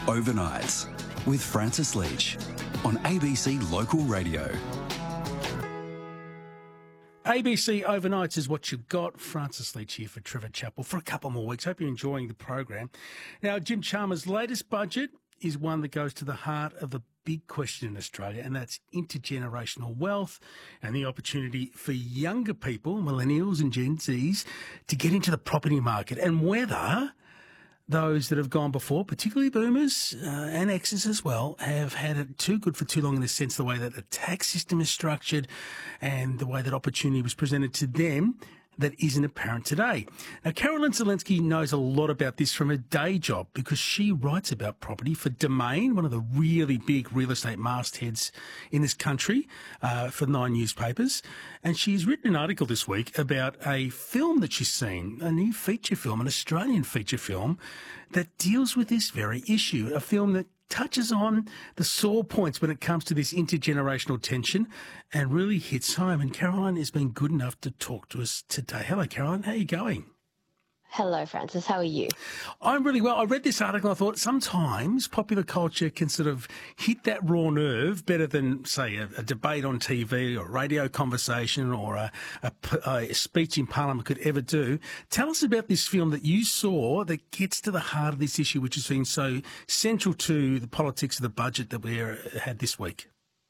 Overnights with Francis Leach on ABC Local Radio. ABC Overnights is what you've got. Francis Leach here for Trevor Chappell for a couple more weeks. Hope you're enjoying the program. Now, Jim Chalmers' latest budget is one that goes to the heart of the big question in Australia, and that's intergenerational wealth and the opportunity for younger people, millennials and Gen Zs, to get into the property market, and whether those that have gone before, particularly boomers and X's as well, have had it too good for too long in the sense the way that the tax system is structured and the way that opportunity was presented to them that isn't apparent today. Now, Carolyn Zelensky knows a lot about this from her day job because she writes about property for Domain, one of the really big real estate mastheads in this country, for 9 newspapers. And she's written an article this week about a film that she's seen, a new feature film, an Australian feature film that deals with this very issue, a film that touches on the sore points when it comes to this intergenerational tension and really hits home. And Caroline has been good enough to talk to us today. Hello, Caroline. How are you going? Hello, Francis. How are you? I'm really well. I read this article. I thought sometimes popular culture can sort of hit that raw nerve better than, say, a debate on TV or a radio conversation or a speech in Parliament could ever do. Tell us about this film that you saw that gets to the heart of this issue, which has been so central to the politics of the budget that we had this week.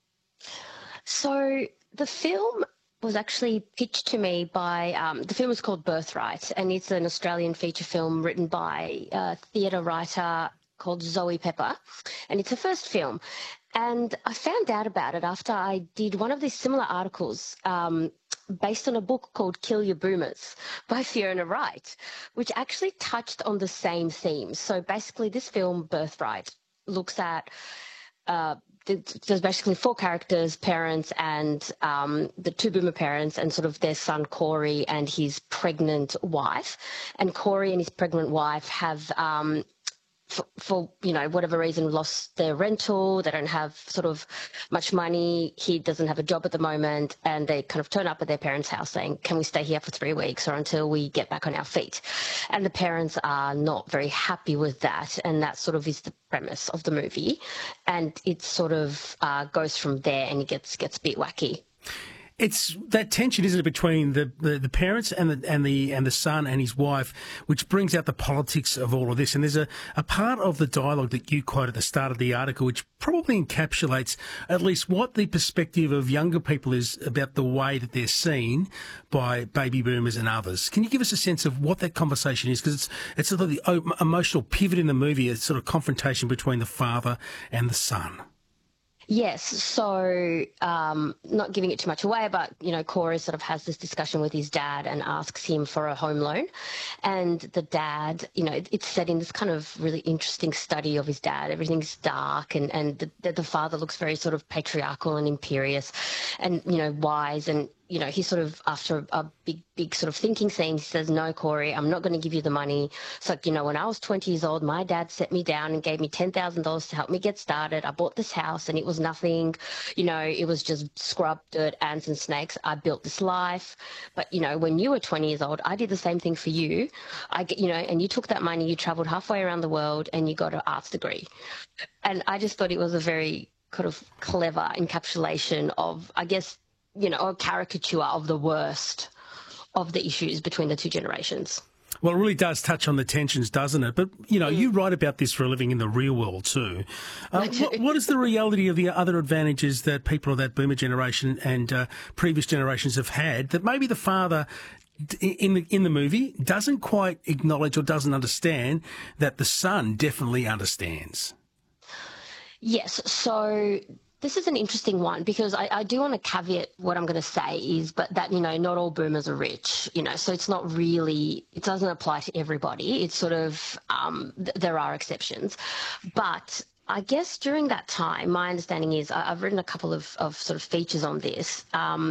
So the film was actually pitched to me by, the film is called Birthright, and it's an Australian feature film written by a theatre writer called Zoe Pepper, and it's her first film. And I found out about it after I did one of these similar articles based on a book called Kill Your Boomers by Fiona Wright, which actually touched on the same themes. So basically this film, Birthright, looks at there's basically four characters, parents and the two boomer parents and sort of their son Corey and his pregnant wife. And Corey and his pregnant wife have, for whatever reason, lost their rental. They don't have sort of much money. He doesn't have a job at the moment, and they kind of turn up at their parents' house saying, can we stay here for 3 weeks or until we get back on our feet? And the parents are not very happy with that, and that sort of is the premise of the movie. And it sort of goes from there, and it gets a bit wacky. It's that tension, isn't it, between the parents and the son and his wife, which brings out the politics of all of this. And there's a part of the dialogue that you quote at the start of the article, which probably encapsulates at least what the perspective of younger people is about the way that they're seen by baby boomers and others. Can you give us a sense of what that conversation is? Because it's sort of the emotional pivot in the movie, a sort of confrontation between the father and the son. Yes, so not giving it too much away, but, Corey sort of has this discussion with his dad and asks him for a home loan. And the dad, it's set in this kind of really interesting study of his dad. Everything's dark and the father looks very sort of patriarchal and imperious and, wise. And, he's sort of, after a big sort of thinking scene, he says, no, Corey, I'm not going to give you the money. It's like, when I was 20 years old, my dad set me down and gave me $10,000 to help me get started. I bought this house and it was nothing, it was just scrub, dirt, ants and snakes. I built this life. But, when you were 20 years old, I did the same thing for you. And you took that money, you traveled halfway around the world and you got an arts degree. And I just thought it was a very kind of clever encapsulation of, I guess, a caricature of the worst of the issues between the two generations. Well, it really does touch on the tensions, doesn't it? But, you write about this for a living in the real world too. What is the reality of the other advantages that people of that boomer generation and previous generations have had that maybe the father in the movie doesn't quite acknowledge or doesn't understand that the son definitely understands? Yes, so this is an interesting one because I do want to caveat what I'm going to say is, but that, not all boomers are rich, so it's not really, it doesn't apply to everybody. It's sort of, there are exceptions. But I guess during that time, my understanding is I've written a couple of sort of features on this.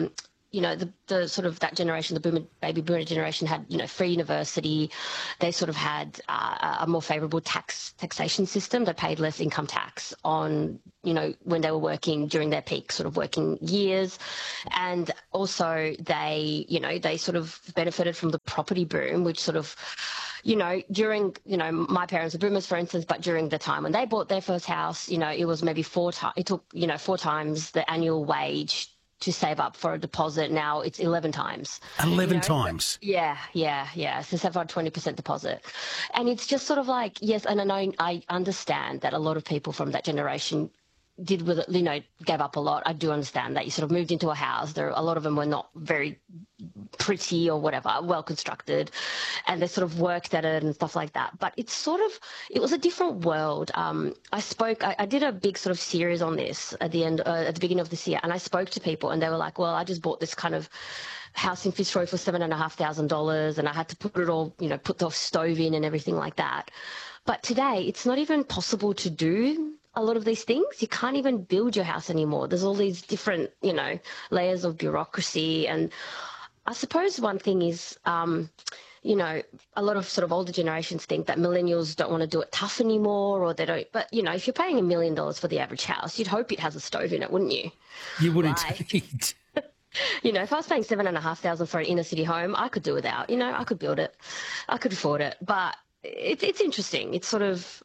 The sort of that generation, the baby boomer generation had, free university. They sort of had a more favourable taxation system. They paid less income tax on, when they were working during their peak sort of working years. And also they sort of benefited from the property boom, which sort of, during, my parents were boomers, for instance, but during the time when they bought their first house, it was maybe it took, 4 times the annual wage to save up for a deposit. Now it's 11 times. 11 times? Yeah. So save for a 20% deposit. And it's just sort of like, yes, and I understand that a lot of people from that generation did with it, gave up a lot. I do understand that. You sort of moved into a house. A lot of them were not very pretty or whatever, well constructed, and they sort of worked at it and stuff like that. But it was a different world. I did a big sort of series on this at the beginning of this year, and I spoke to people, and they were like, well, I just bought this kind of house in Fitzroy for $7,500, and I had to put it all, put the stove in and everything like that. But today, it's not even possible to do a lot of these things. You can't even build your house anymore. There's all these different, layers of bureaucracy. And I suppose one thing is, a lot of sort of older generations think that millennials don't want to do it tough anymore, or they don't. But, if you're paying $1 million for the average house, you'd hope it has a stove in it, wouldn't you? You would indeed. If I was paying $7,500 for an inner city home, I could do without. I could build it. I could afford it. But it's interesting. It's sort of,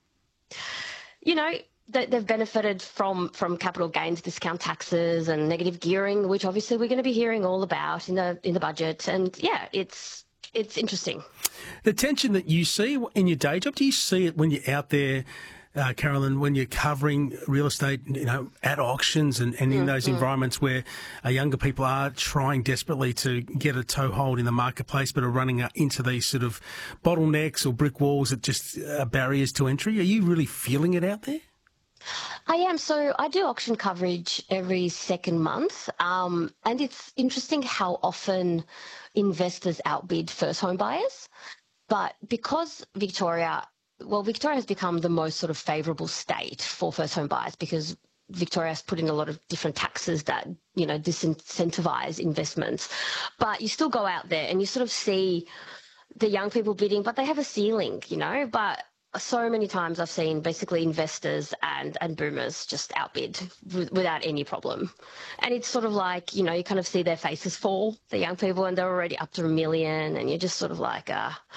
they've benefited from capital gains discount taxes and negative gearing, which obviously we're going to be hearing all about in the budget. And yeah, it's interesting. The tension that you see in your day job, do you see it when you're out there, Carolyn, when you're covering real estate, at auctions and in those environments where younger people are trying desperately to get a toehold in the marketplace but are running into these sort of bottlenecks or brick walls that just are barriers to entry? Are you really feeling it out there? I am. So I do auction coverage every second month, and it's interesting how often investors outbid first home buyers. But because Victoria has become the most sort of favourable state for first home buyers, because Victoria has put in a lot of different taxes that, disincentivise investments. But you still go out there and you sort of see the young people bidding, but they have a ceiling, but so many times I've seen basically investors and boomers just outbid without any problem. And it's sort of like, you kind of see their faces fall, the young people, and they're already up to $1 million, and you're just sort of like,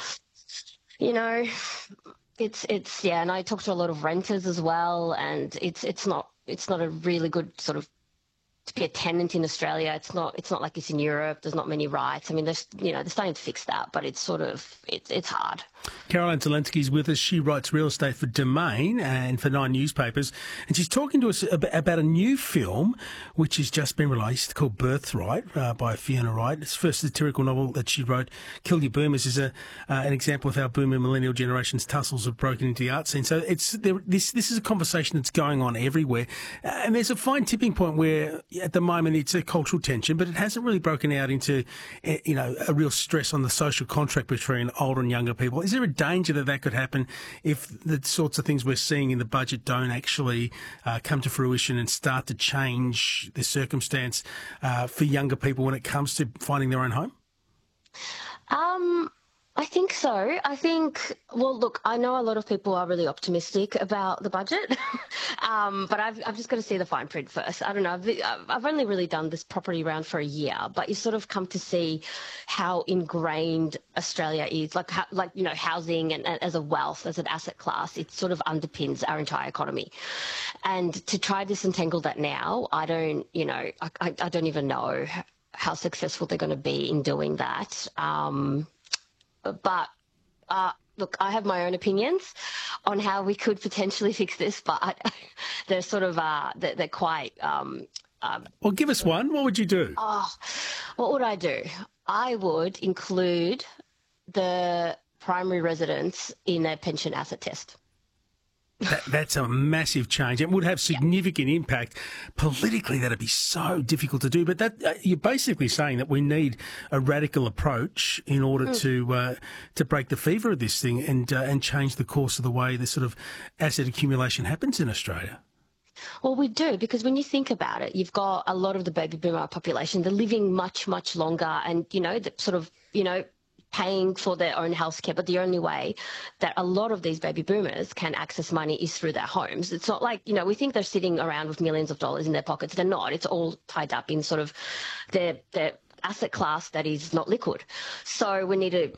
it's yeah. And I talk to a lot of renters as well, and it's not a really good sort of to be a tenant in Australia. It's not like it's in Europe. There's not many rights. I mean, they're starting to fix that, but it's sort of it's hard. Caroline Zelensky's with us. She writes real estate for Domain and for 9 newspapers, and she's talking to us about a new film which has just been released called Birthright by Fiona Wright. It's the first satirical novel that she wrote. Kill Your Boomers is an example of how boomer and millennial generations' tussles have broken into the art scene. So this is a conversation that's going on everywhere, and there's a fine tipping point where at the moment it's a cultural tension, but it hasn't really broken out into a real stress on the social contract between older and younger people. Is there a danger that could happen if the sorts of things we're seeing in the budget don't actually come to fruition and start to change the circumstance for younger people when it comes to finding their own home? I think so. Well, look, I know a lot of people are really optimistic about the budget, but I've just got to see the fine print first. I don't know. I've only really done this property round for a year, but you sort of come to see how ingrained Australia is, like housing and as a wealth, as an asset class, it sort of underpins our entire economy. And to try to disentangle that now, I don't even know how successful they're going to be in doing that. But look, I have my own opinions on how we could potentially fix this, but they're sort of they're quite. Well, give us one. What would you do? What would I do? I would include the primary residence in a pension asset test. That's a massive change. It would have significant impact. Politically, that'd be so difficult to do. But you're basically saying that we need a radical approach in order to break the fever of this thing and change the course of the way this sort of asset accumulation happens in Australia. Well, we do, because when you think about it, you've got a lot of the baby boomer population. They're living much, much longer, and paying for their own healthcare, but the only way that a lot of these baby boomers can access money is through their homes. It's not like, we think they're sitting around with millions of dollars in their pockets. They're not. It's all tied up in sort of their asset class that is not liquid. So we need to